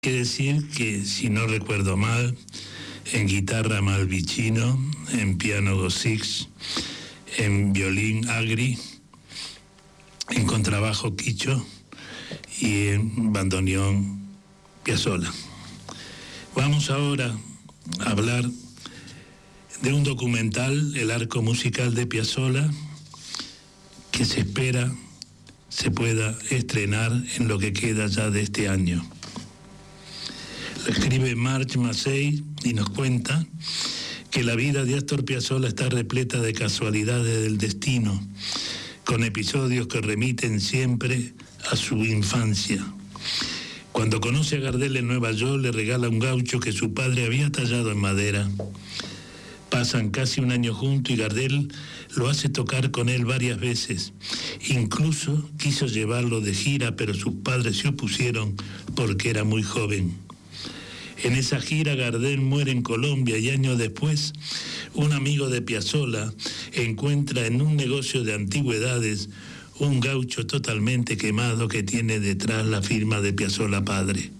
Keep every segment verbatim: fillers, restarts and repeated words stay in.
que decir que, si no recuerdo mal, en guitarra Malvicino, en piano Gossix, en violín Agri, en contrabajo Quicho y en bandoneón Piazzolla. Vamos ahora a hablar de un documental, El arco musical de Piazzolla, que se espera se pueda estrenar en lo que queda ya de este año. Lo escribe Marc Massey y nos cuenta que la vida de Astor Piazzolla está repleta de casualidades del destino, con episodios que remiten siempre a su infancia. Cuando conoce a Gardel en Nueva York, le regala un gaucho que su padre había tallado en madera. Pasan casi un año juntos y Gardel lo hace tocar con él varias veces. Incluso quiso llevarlo de gira, pero sus padres se opusieron porque era muy joven. En esa gira Gardel muere en Colombia y años después un amigo de Piazzolla encuentra en un negocio de antigüedades un gaucho totalmente quemado que tiene detrás la firma de Piazzolla padre.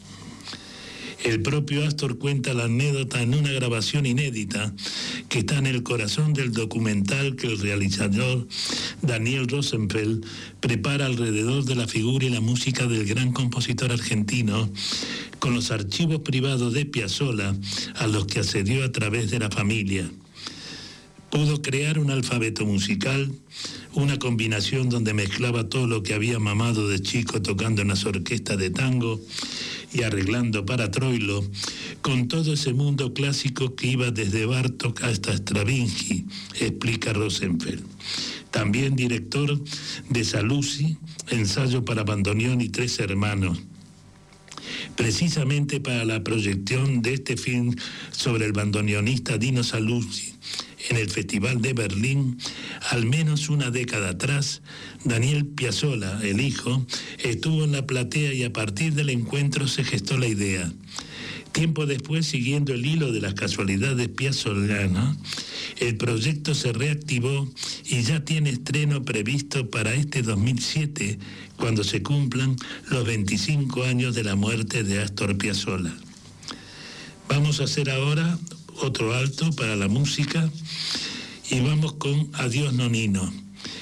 El propio Astor cuenta la anécdota en una grabación inédita que está en el corazón del documental que el realizador Daniel Rosenfeld prepara alrededor de la figura y la música del gran compositor argentino, con los archivos privados de Piazzolla a los que accedió a través de la familia. Pudo crear un alfabeto musical, una combinación donde mezclaba todo lo que había mamado de chico tocando en las orquestas de tango y arreglando para Troilo, con todo ese mundo clásico que iba desde Bartók hasta Stravinsky, explica Rosenfeld. También director de Saluzzi, ensayo para bandoneón y tres hermanos. Precisamente para la proyección de este film sobre el bandoneonista Dino Saluzzi en el Festival de Berlín, al menos una década atrás, Daniel Piazzolla, el hijo, estuvo en la platea y a partir del encuentro se gestó la idea. Tiempo después, siguiendo el hilo de las casualidades piazzollanas, el proyecto se reactivó y ya tiene estreno previsto para este dos mil siete, cuando se cumplan los veinticinco años de la muerte de Astor Piazzolla. Vamos a hacer ahora otro alto para la música y vamos con Adiós Nonino.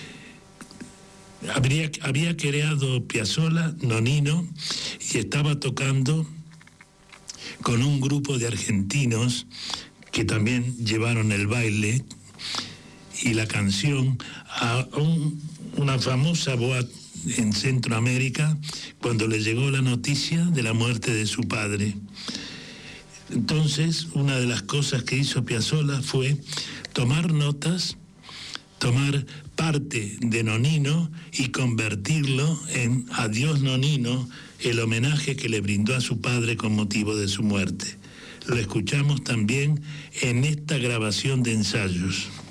Habría, había creado Piazzolla Nonino y estaba tocando con un grupo de argentinos que también llevaron el baile y la canción a un, una famosa boate en Centroamérica cuando le llegó la noticia de la muerte de su padre. Entonces, una de las cosas que hizo Piazzolla fue tomar notas, tomar parte de Nonino y convertirlo en Adiós Nonino, el homenaje que le brindó a su padre con motivo de su muerte. Lo escuchamos también en esta grabación de ensayos.